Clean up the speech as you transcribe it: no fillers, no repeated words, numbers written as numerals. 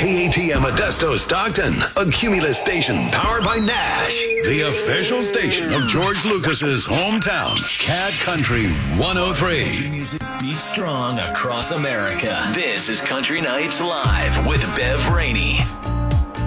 KATM Modesto Stockton, a Cumulus station powered by Nash, the official station of George Lucas's hometown, Cat Country 103. Music beats strong across America. This is Country Nights Live with Bev Rainey.